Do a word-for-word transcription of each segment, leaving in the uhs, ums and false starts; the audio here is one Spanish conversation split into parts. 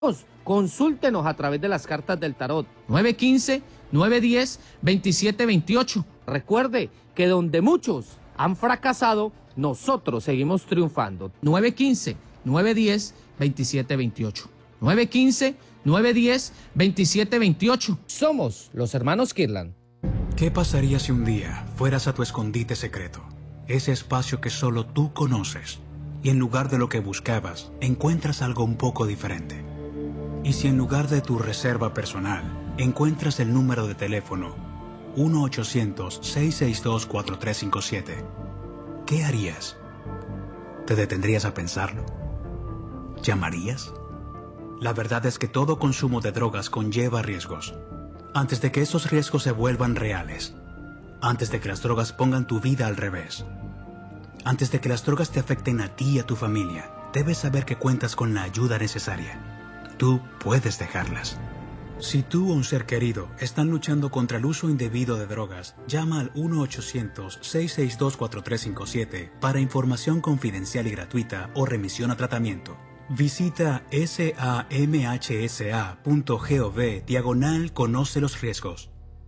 Consúltenos a través de las cartas del tarot. nueve uno cinco, nueve uno cero, dos siete dos ocho. Recuerde que donde muchos han fracasado, nosotros seguimos triunfando. nueve uno cinco, nueve uno cero, dos siete dos ocho. nueve uno cinco, nueve uno cero, dos siete dos ocho. Somos los hermanos Kirlan. ¿Qué pasaría si un día fueras a tu escondite secreto? Ese espacio que solo tú conoces. Y en lugar de lo que buscabas, encuentras algo un poco diferente. ¿Y si en lugar de tu reserva personal, encuentras el número de teléfono uno ochocientos, seis seis dos, cuatro tres cinco siete? ¿Qué harías? ¿Te detendrías a pensarlo? ¿Llamarías? La verdad es que todo consumo de drogas conlleva riesgos. Antes de que esos riesgos se vuelvan reales, antes de que las drogas pongan tu vida al revés, antes de que las drogas te afecten a ti y a tu familia, debes saber que cuentas con la ayuda necesaria. Tú puedes dejarlas. Si tú o un ser querido están luchando contra el uso indebido de drogas, llama al uno ochocientos, seis seis dos, cuatro tres cinco siete para información confidencial y gratuita o remisión a tratamiento. Visita samhsa.gov diagonal conoce los riesgos.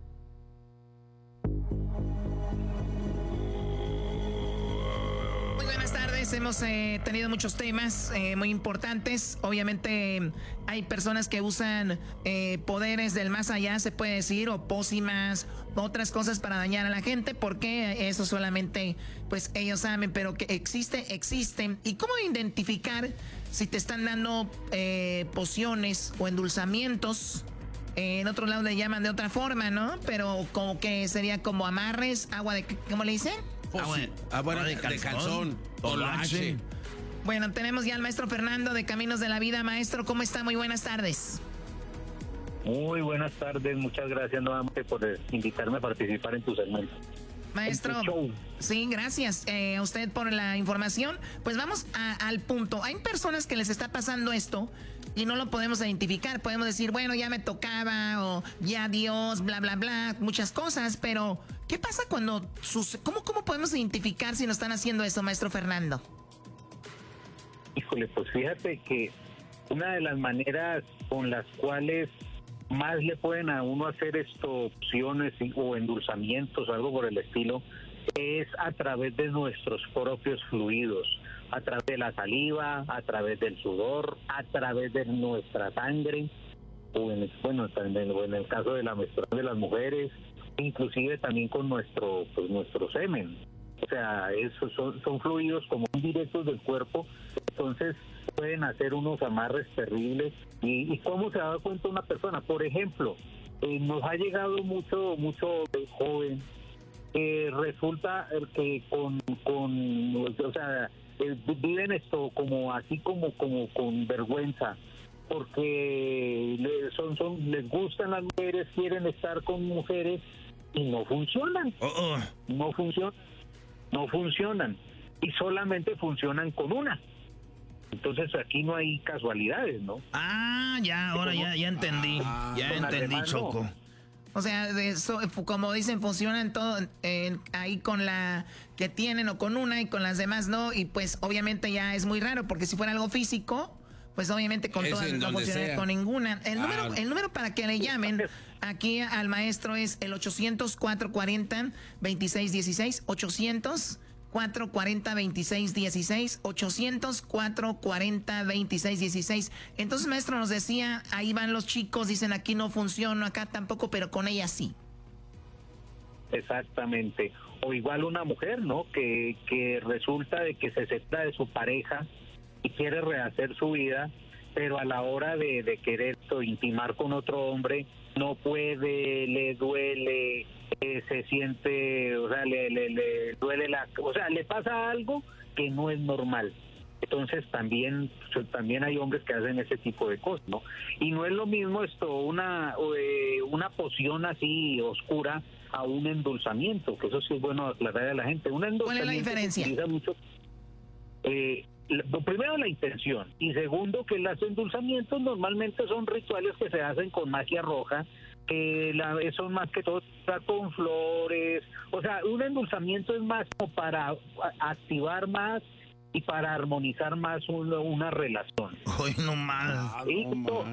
Hemos eh, tenido muchos temas eh, muy importantes. Obviamente hay personas que usan eh, poderes del más allá, se puede decir, o pócimas, otras cosas para dañar a la gente, porque eso solamente pues ellos saben, pero que existe, existen. ¿Y cómo identificar si te están dando eh, pociones o endulzamientos? Eh, en otro lado le llaman de otra forma, ¿no? Pero como que sería como amarres, agua de... ¿Cómo le dicen? Agua, agua de, de calzón, de calzón toloache. Bueno, tenemos ya al maestro Fernando de Caminos de la Vida. Maestro, ¿cómo está? Muy buenas tardes. Muy buenas tardes, muchas gracias nuevamente por invitarme a participar en tu segmento. Maestro, sí, gracias eh, a usted por la información. Pues vamos a, al punto. Hay personas que les está pasando esto y no lo podemos identificar. Podemos decir, bueno, ya me tocaba o ya Dios, bla, bla, bla, muchas cosas. Pero, ¿qué pasa cuando sus, cómo, cómo podemos identificar si nos están haciendo eso, maestro Fernando? Híjole, pues fíjate que una de las maneras con las cuales más le pueden a uno hacer esto, opciones o endulzamientos, algo por el estilo, es a través de nuestros propios fluidos, a través de la saliva, a través del sudor, a través de nuestra sangre, o en, bueno, también, o en el caso de la menstruación de las mujeres, inclusive también con nuestro, pues nuestro semen. O sea, esos son, son fluidos como directos del cuerpo, entonces pueden hacer unos amarres terribles. ¿Y, y cómo se ha dado cuenta una persona? Por ejemplo, eh, nos ha llegado mucho mucho de joven, eh, resulta el que con, con o sea, eh, viven esto como así como como con vergüenza, porque le, son son les gustan las mujeres, quieren estar con mujeres y no funcionan, uh -uh. no funcionan, no funcionan y solamente funcionan con una. Entonces aquí no hay casualidades, ¿no? Ah, ya, ahora ya, ya entendí, ah, ya entendí, Choco. No. O sea, de eso, como dicen, funcionan todo eh, ahí con la que tienen o con una y con las demás no, y pues obviamente ya es muy raro, porque si fuera algo físico, pues obviamente con todas no funcionaría con ninguna. El, ah, número, el número para que le llamen aquí al maestro es el ochocientos, cuatro cuarenta, veintiséis dieciséis, ochocientos cuatro cuarenta, veintiséis dieciséis, ochocientos, cuatro cuarenta, veintiséis dieciséis. Entonces, maestro, nos decía, ahí van los chicos, dicen aquí no funciona, acá tampoco, pero con ella sí. Exactamente. O igual una mujer, ¿no? Que, que resulta de que se separa de su pareja y quiere rehacer su vida, pero a la hora de, de querer intimar con otro hombre, no puede, le duele, eh, se siente, o sea, le, le, le duele la, o sea, le pasa algo que no es normal. Entonces también también hay hombres que hacen ese tipo de cosas, ¿no? Y no es lo mismo esto, una eh, una poción así oscura a un endulzamiento, que eso sí es bueno aclarar a la gente. Un endulzamiento, ¿cuál es la diferencia? Se utiliza mucho, eh, primero la intención y segundo que los endulzamientos normalmente son rituales que se hacen con magia roja, que la, son más que todo con flores, o sea, un endulzamiento es más como para activar más y para armonizar más una, una relación. Hoy no más. Esto,